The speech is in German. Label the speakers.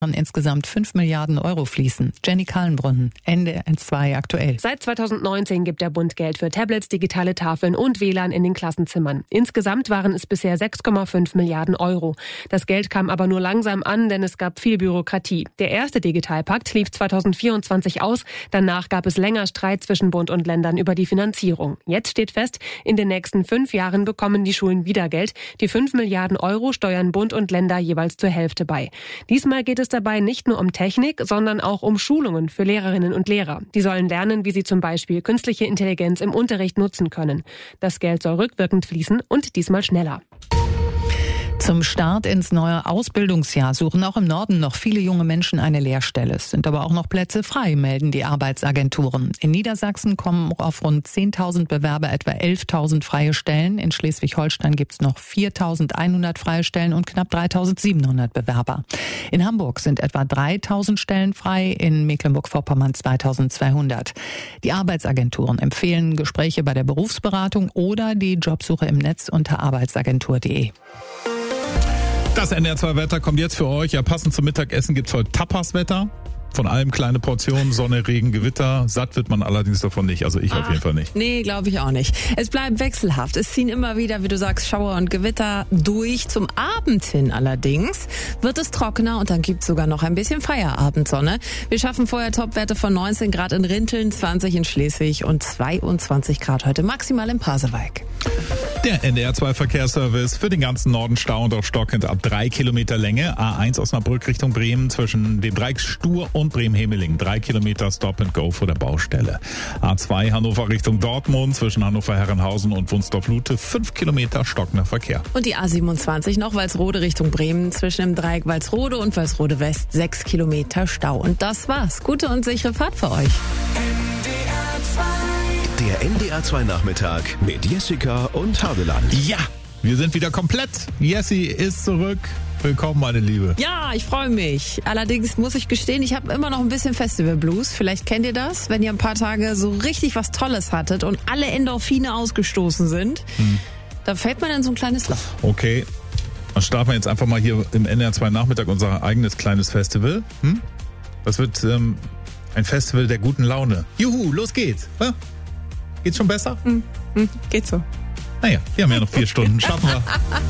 Speaker 1: insgesamt 5 Milliarden Euro fließen. Jenny Kallenbrunn, NDR 2 aktuell.
Speaker 2: Seit 2019 gibt der Bund Geld für Tablets, digitale Tafeln und WLAN in den Klassenzimmern. Insgesamt waren es bisher 6,5 Milliarden Euro. Das Geld kam aber nur langsam an, denn es gab viel Bürokratie. Der erste Digitalpakt lief 2024 aus. Danach gab es länger Streit zwischen Bund und Ländern über die Finanzierung. Jetzt steht fest, in den nächsten 5 Jahren bekommen die Schulen wieder Geld. Die 5 Milliarden Euro steuern Bund und Länder jeweils zur Hälfte bei. Diesmal geht es dabei nicht nur um Technik, sondern auch um Schulungen für Lehrerinnen und Lehrer. Die sollen lernen, wie sie zum Beispiel künstliche Intelligenz im Unterricht nutzen können. Das Geld soll rückwirkend fließen und diesmal schneller.
Speaker 1: Zum Start ins neue Ausbildungsjahr suchen auch im Norden noch viele junge Menschen eine Lehrstelle. Es sind aber auch noch Plätze frei, melden die Arbeitsagenturen. In Niedersachsen kommen auf rund 10.000 Bewerber etwa 11.000 freie Stellen. In Schleswig-Holstein gibt es noch 4.100 freie Stellen und knapp 3.700 Bewerber. In Hamburg sind etwa 3.000 Stellen frei, in Mecklenburg-Vorpommern 2.200. Die Arbeitsagenturen empfehlen Gespräche bei der Berufsberatung oder die Jobsuche im Netz unter arbeitsagentur.de.
Speaker 3: Das NDR 2 Wetter kommt jetzt für euch. Ja, passend zum Mittagessen gibt's heute Tapas-Wetter. Von allem kleine Portionen, Sonne, Regen, Gewitter. Satt wird man allerdings davon nicht. Also ich auf jeden Fall nicht.
Speaker 4: Nee, glaube ich auch nicht. Es bleibt wechselhaft. Es ziehen immer wieder, wie du sagst, Schauer und Gewitter durch. Zum Abend hin allerdings wird es trockener und dann gibt's sogar noch ein bisschen Feierabendsonne. Wir schaffen vorher Topwerte von 19 Grad in Rinteln, 20 in Schleswig und 22 Grad heute maximal in Pasewalk.
Speaker 3: Der NDR 2 Verkehrsservice für den ganzen Norden Stau und auch stockend ab 3 Kilometer Länge. A1 Osnabrück Richtung Bremen zwischen dem Dreieck Stur und Bremen-Hemeling. 3 Kilometer Stop and Go vor der Baustelle. A2 Hannover Richtung Dortmund zwischen Hannover-Herrenhausen und Wunsdorf-Lute. 5 Kilometer stockender Verkehr.
Speaker 4: Und die A27 noch Walsrode Richtung Bremen zwischen dem Dreieck Walsrode und Walsrode West. 6 Kilometer Stau. Und das war's. Gute und sichere Fahrt für euch.
Speaker 5: Der NDR 2 Nachmittag mit Jessica und Hadeland.
Speaker 3: Ja, wir sind wieder komplett. Jessie ist zurück. Willkommen, meine Liebe.
Speaker 4: Ja, ich freue mich. Allerdings muss ich gestehen, ich habe immer noch ein bisschen Festival-Blues. Vielleicht kennt ihr das, wenn ihr ein paar Tage so richtig was Tolles hattet und alle Endorphine ausgestoßen sind. Da fällt man in so ein kleines Loch.
Speaker 3: Okay, dann starten wir jetzt einfach mal hier im NDR 2 Nachmittag unser eigenes kleines Festival. Das wird ein Festival der guten Laune. Juhu, los geht's. Geht's schon besser?
Speaker 4: Geht so.
Speaker 3: Naja, wir haben ja noch 4 Stunden. Schaffen wir.